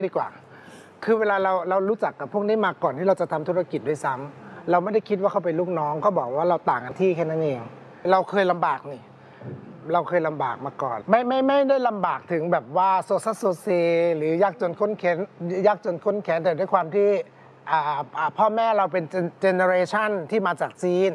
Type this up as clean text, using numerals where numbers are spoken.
ดีกว่าคือเวลาเรารู้จักกับพวกนี้มาก่อนที่เราจะทำธุรกิจด้วยซ้ำเราไม่ได้คิดว่าเขาเป็นลูกน้องเขาบอกว่าเราต่างกันที่แค่นั้นเองเราเคยลำบากนี่เราเคยลำบากมาก่อนไม่ได้ลำบากถึงแบบว่าโซซัสโซเซหรือยากจนข้นแค้นแต่ด้วยความที่พ่อแม่เราเป็นเจเนอเรชันที่มาจากจีน